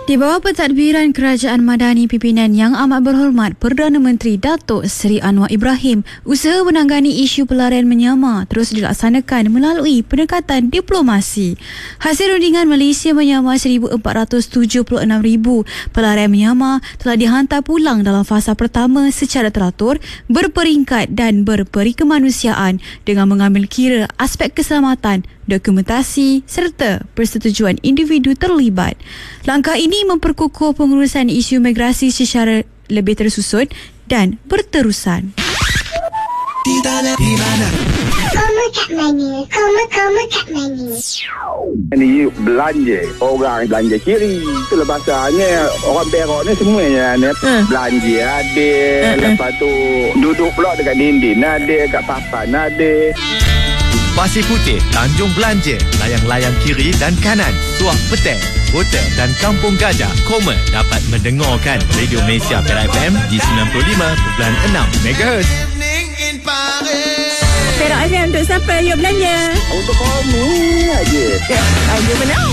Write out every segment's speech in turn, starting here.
Di bawah pentadbiran Kerajaan Madani pimpinan Yang Amat Berhormat Perdana Menteri Datuk Seri Anwar Ibrahim, usaha menangani isu pelarian Myanmar terus dilaksanakan melalui pendekatan diplomasi. Hasil rundingan Malaysia Myanmar 1,476,000 pelarian Myanmar telah dihantar pulang dalam fasa pertama secara teratur, berperingkat dan berperikemanusiaan dengan mengambil kira aspek keselamatan, dokumentasi serta persetujuan individu terlibat. Langkah ini memperkukuh pengurusan isu migrasi secara lebih tersusun dan berterusan. Ini belanja, orang belanja kiri. Itulah bahasanya, orang Perak ni semuanya belanja ada, lepas tu duduk pula dekat dinding ada, kat papan ada. Pasir Putih, Tanjung Belanja, layang-layang kiri dan kanan, Suak Petai, Kota dan Kampung Gajah. Koma dapat mendengarkan Radio Malaysia Perak FM di 95.6 MHz. Perak FM untuk siapa? Yuk belanja. Untuk kamu aja. Ayo menau.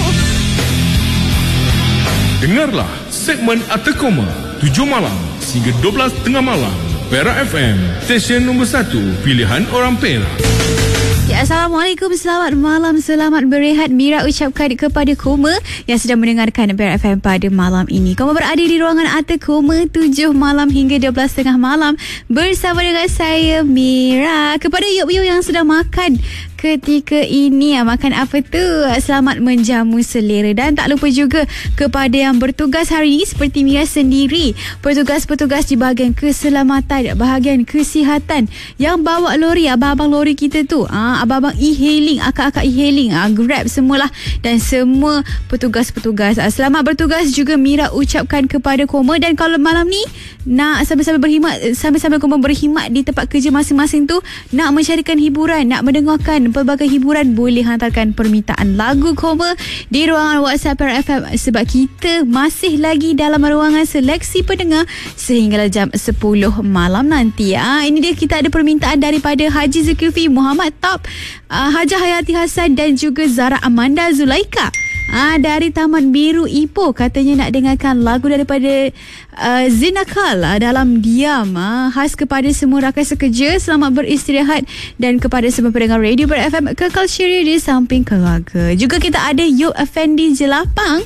Dengarlah segmen Atekoma 7 malam hingga 12 tengah malam. Perak FM, stesen nombor 1 pilihan orang Perak. Ya, Assalamualaikum, selamat malam, selamat berehat. Mira ucapkan kepada Koma yang sedang mendengarkan Perak FM pada malam ini. Koma berada di ruangan Ata Koma 7 malam hingga 12 tengah malam bersama dengan saya, Mira. Kepada yuk-yuk yang sedang makan ketika ini, makan apa tu? Selamat menjamu selera. Dan tak lupa juga kepada yang bertugas hari ini seperti Mira sendiri, petugas-petugas di bahagian keselamatan, bahagian kesihatan yang bawa lori, abang-abang lori kita tu, abang-abang e-hailing, akak-akak e-hailing, Grab semualah, dan semua petugas-petugas. Selamat bertugas juga Mira ucapkan kepada Koma. Dan kalau malam ni nak sambil-sambil berkhidmat, sambil-sambil Koma berkhidmat di tempat kerja masing-masing tu, nak mencarikan hiburan, nak mendengarkan pelbagai hiburan, boleh hantarkan permintaan lagu Koma di ruangan WhatsApp Perak FM sebab kita masih lagi dalam ruangan seleksi pendengar sehingga jam 10 malam nanti. Ini dia, kita ada permintaan daripada Haji Zulkifli Muhammad Top, Hajah Hayati Hassan dan juga Zara Amanda Zulaika dari Taman Biru Ipoh. Katanya nak dengarkan lagu daripada Zinakal, Dalam Diam. Khas kepada semua rakan sekerja, selamat beristirahat, dan kepada semua pendengar Radio Perak FM, kekal ceria di samping keluarga. Juga kita ada Yop Effendi Jelapang.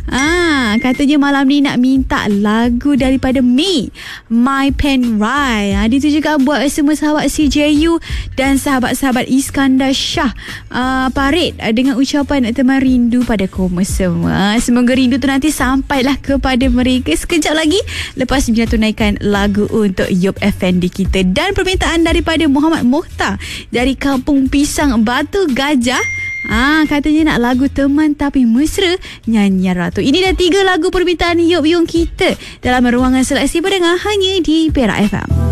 Katanya malam ni nak minta lagu daripada Me, My Pen Rai. Itu juga buat semua sahabat CJU dan sahabat-sahabat Iskandar Shah Parit dengan ucapan teman rindu pada Koma semua. Semoga rindu tu nanti sampailah kepada mereka. Sekejap lagi lepas Mira tunaikan lagu untuk Yop Effendi kita. Dan permintaan daripada Muhammad Mokhtar dari Kampung Pisang Batu Gajah. Katanya nak lagu Teman Tapi Mesra, nyanyian Ratu. Ini dah 3 lagu permintaan Yop Yung kita dalam ruangan seleksi pendengar hanya di Perak FM.